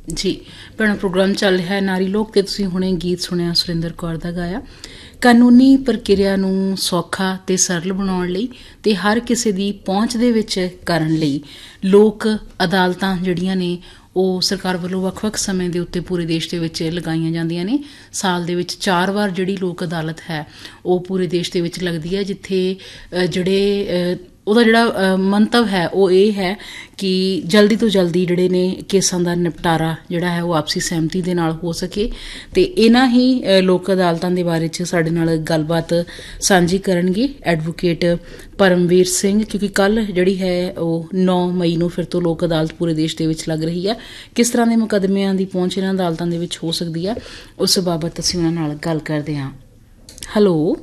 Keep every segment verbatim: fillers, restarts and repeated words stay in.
ਜੀ ਭੈਣਾਂ, ਪ੍ਰੋਗਰਾਮ ਚੱਲ ਰਿਹਾ ਨਾਰੀ ਲੋਕ ਤੇ ਤੁਸੀਂ ਹੁਣੇ ਗੀਤ ਸੁਣਿਆ ਸੁਰਿੰਦਰ ਕੌਰ ਦਾ ਗਾਇਆ। ਕਾਨੂੰਨੀ ਪ੍ਰਕਿਰਿਆ ਨੂੰ ਸੌਖਾ ਤੇ ਸਰਲ ਬਣਾਉਣ ਲਈ ਤੇ ਹਰ ਕਿਸੇ ਦੀ ਪਹੁੰਚ ਦੇ ਵਿੱਚ ਕਰਨ ਲਈ ਲੋਕ ਅਦਾਲਤਾਂ ਜਿਹੜੀਆਂ ਨੇ ਉਹ ਸਰਕਾਰ ਵੱਲੋਂ ਵੱਖ-ਵੱਖ ਸਮੇਂ ਦੇ ਉੱਤੇ ਪੂਰੇ ਦੇਸ਼ ਦੇ ਵਿੱਚ ਲਗਾਈਆਂ ਜਾਂਦੀਆਂ ਨੇ। ਸਾਲ ਦੇ ਵਿੱਚ ਚਾਰ ਵਾਰ ਜਿਹੜੀ ਲੋਕ ਅਦਾਲਤ ਹੈ ਉਹ ਪੂਰੇ ਦੇਸ਼ ਦੇ ਵਿੱਚ ਲੱਗਦੀ ਹੈ, ਜਿੱਥੇ ਜਿਹੜੇ ਉਹਦਾ ਜਿਹੜਾ ਮੰਤਵ ਹੈ ਉਹ ਇਹ ਹੈ ਕਿ ਜਲਦੀ ਤੋਂ ਜਲਦੀ ਜਿਹੜੇ ਨੇ ਕੇਸਾਂ ਦਾ ਨਿਪਟਾਰਾ ਜਿਹੜਾ ਹੈ ਉਹ ਆਪਸੀ ਸਹਿਮਤੀ ਦੇ ਨਾਲ ਹੋ ਸਕੇ। ਤੇ ਇਹਨਾਂ ਹੀ ਲੋਕ ਅਦਾਲਤਾਂ ਦੇ ਬਾਰੇ 'ਚ ਸਾਡੇ ਨਾਲ ਗੱਲਬਾਤ ਸਾਂਝੀ ਕਰਨਗੇ ਐਡਵੋਕੇਟ ਪਰਮਵੀਰ ਸਿੰਘ, ਕਿਉਂਕਿ ਕੱਲ੍ਹ ਜਿਹੜੀ ਹੈ ਉਹ ਨੌ ਮਈ ਨੂੰ ਫਿਰ ਤੋਂ ਲੋਕ ਅਦਾਲਤ ਪੂਰੇ ਦੇਸ਼ ਦੇ ਵਿੱਚ ਲੱਗ ਰਹੀ ਹੈ। ਕਿਸ ਤਰ੍ਹਾਂ ਦੇ ਮੁਕੱਦਮਿਆਂ ਦੀ ਪਹੁੰਚ ਇਹਨਾਂ ਅਦਾਲਤਾਂ ਦੇ ਵਿੱਚ ਹੋ ਸਕਦੀ ਹੈ, ਉਸ ਬਾਬਤ ਅਸੀਂ ਉਹਨਾਂ ਨਾਲ ਗੱਲ ਕਰਦੇ ਹਾਂ। ਹੈਲੋ,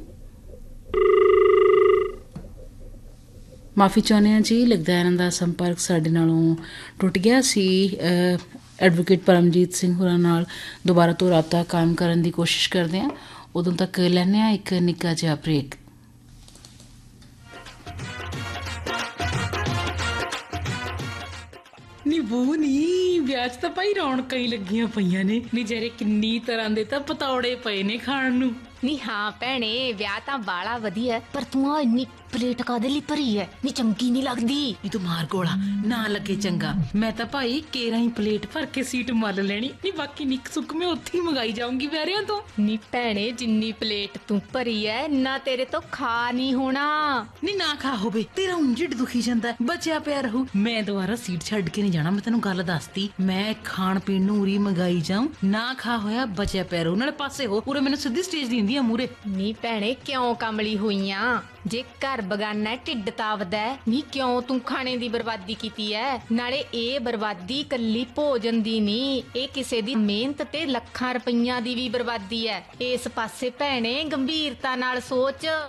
ਮਾਫੀ ਚਾਹੁੰਦੇ ਹਾਂ ਜੀ, ਲੱਗਦਾ ਇਹਨਾਂ ਦਾ ਸੰਪਰਕ ਸਾਡੇ ਨਾਲੋਂ ਟੁੱਟ ਗਿਆ ਸੀ। ਐਡਵੋਕੇਟ ਪਰਮਜੀਤ ਸਿੰਘ ਹੋਰਾਂ ਨਾਲ ਦੁਬਾਰਾ ਤੋਂ ਰਾਬਤਾ ਕਾਇਮ ਕਰਨ ਦੀ ਕੋਸ਼ਿਸ਼ ਕਰਦੇ ਹਾਂ। ਉਦੋਂ ਤੱਕ ਲੈਂਦੇ ਹਾਂ ਇੱਕ ਨਿੱਕਾ ਜਿਹਾ ਬ੍ਰੇਕ। ਨੀ ਬੂ ਨੀ ਵਿਆਹ 'ਚ ਤਾਂ ਭਾਈ ਰੌਣਕਾਂ ਹੀ ਲੱਗੀਆਂ ਪਈਆਂ ਨੇ। ਨੀ ਜਿਹੜੇ ਕਿੰਨੀ ਤਰ੍ਹਾਂ ਦੇ ਤਾਂ ਪਤੌੜੇ ਪਏ ਨੇ ਖਾਣ ਨੂੰ। ਨੀ ਹਾਂ ਭੈਣੇ, ਵਿਆਹ ਤਾਂ ਬਾਲਾ ਵਧੀਆ, ਪਰ ਤੂੰ ਆ ਇੰਨੀ ਪਲੇਟ ਕਾਹਦੇ ਲਈ ਭਰੀ ਐ? ਨੀ ਚੰਗੀ ਨੀ ਲੱਗਦੀ। ਨੀ ਤੂੰ ਮਾਰ ਗੋਲਾ ਨਾ ਲੱਗੇ ਚੰਗਾ। ਮੈਂ ਤਾਂ ਭਾਈ ਕੇਰਾਂ ਹੀ ਪਲੇਟ ਭਰ ਕੇ ਸੀਟ ਮੱਲ ਲੈਣੀ। ਨੀ ਬਾਕੀ ਨਿੱਕ ਸੁੱਕ ਮੈਂ ਉੱਥੇ ਹੀ ਮੰਗਾਈ ਜਾਊਂਗੀ ਵਿਆਰਿਆਂ ਤੋਂ। ਨੀ ਭੈਣੇ, ਜਿੰਨੀ ਪਲੇਟ ਤੂੰ ਭਰੀ ਐ ਨਾ ਤੇਰੇ ਤੋਂ ਖਾ ਨਹੀਂ ਹੋਣਾ। ਨੀ ਨਾ ਖਾ ਹੋਵੇ, ਤੇਰਾ ਉਂਝਿੜ ਦੁਖੀ ਜਾਂਦਾ, ਬਚਿਆ ਪਿਆ ਰਹੂ। ਮੈਂ ਦੁਬਾਰਾ ਸੀਟ ਛੱਡ ਕੇ ਨਹੀਂ ਜਾਣਾ, ਮੈਂ ਤੈਨੂੰ ਗੱਲ ਦੱਸਤੀ। ਮੈਂ ਖਾਣ ਪੀਣ ਨੂੰ ਉਰੀ ਮੰਗਾਈ ਜਾਊਂ, ਨਾ ਖਾ ਹੋਇਆ ਬਚਿਆ ਪਿਆ ਰਹੂ। ਨਾਲੇ ਪਾਸੇ ਹੋ, ਉਰੇ ਮੈਨੂੰ ਸਿੱਧੀ ਸਟੇਜ ਦੀ ਹੁੰਦੀ ਆ ਮੂਰੇ। ਨੀ ਭੈਣੇ, ਕਿਉਂ ਕਮਲੀ ਹੋਈਆਂ? ਜੇ ਘਰ ਬਗਾਨਾ ਢਿੱਡ ਤਾਵਦਾ, ਨੀ ਕਿਉਂ ਤੂੰ ਖਾਣੇ ਦੀ ਬਰਬਾਦੀ ਕੀਤੀ ਐ? ਨਾਲੇ ਇਹ ਬਰਬਾਦੀ ਕੱਲੀ ਭੋਜਨ ਦੀ ਨਹੀਂ, ਇਹ ਕਿਸੇ ਦੀ ਮਿਹਨਤ ਤੇ ਲੱਖਾਂ ਰੁਪਈਆਂ ਦੀ ਵੀ ਬਰਬਾਦੀ ਐ। ਇਸ ਪਾਸੇ ਭੈਣੇ ਗੰਭੀਰਤਾ ਨਾਲ ਸੋਚ।